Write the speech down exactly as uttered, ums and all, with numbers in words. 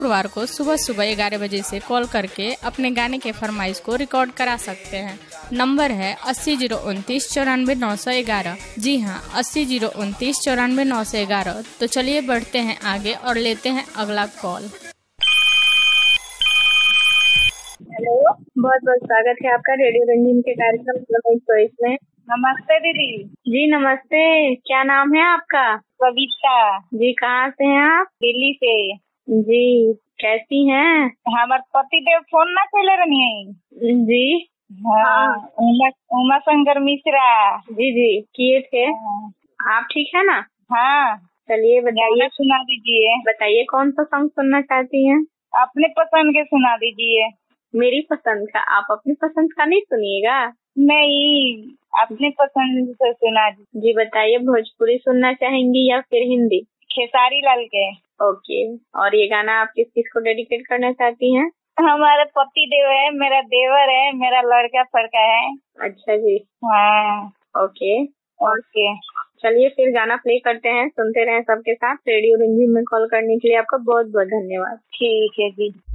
शुक्रवार को सुबह सुबह ग्यारह बजे से कॉल करके अपने गाने के फरमाइश को रिकॉर्ड करा सकते हैं। नंबर है अस्सी जीरो उनतीस चौरानवे नौ सौ ग्यारह। जी हाँ, अस्सी जीरो उनतीस चौरानवे नौ सौ ग्यारह। तो चलिए बढ़ते हैं आगे और लेते हैं अगला कॉल। हेलो, बहुत बहुत स्वागत है आपका रेडियो रंजीन के कार्यक्रम चॉइस में। नमस्ते दीदी। जी नमस्ते, क्या नाम है आपका? कविता। जी कहाँ से हैं आप? दिल्ली से। जी कैसी हैं? हमारे पति देव फोन ना कैले रहनी। जी हाँ, उमा उमा शंकर मिश्रा। जी जी किए थे। हाँ। आप ठीक है ना? हाँ। चलिए बताइए, सुना दीजिए। बताइए कौन सा सॉन्ग सुनना चाहती हैं? अपने पसंद के सुना दीजिए। मेरी पसंद का? आप अपनी पसंद का नहीं सुनिएगा? नहीं, अपने पसंद से सुना दीजिए। जी बताइए, भोजपुरी सुनना चाहेंगी या फिर हिंदी? खेसारी लाल के। ओके, और ये गाना आप किस किस को डेडिकेट करना चाहती हैं? हमारे पति देव है, मेरा देवर है, मेरा लड़का फड़का है। अच्छा जी। हाँ। ओके ओके, चलिए फिर गाना प्ले करते हैं, सुनते रहें सबके साथ। रेडियो रंजीन में कॉल करने के लिए आपका बहुत बहुत धन्यवाद। ठीक है जी।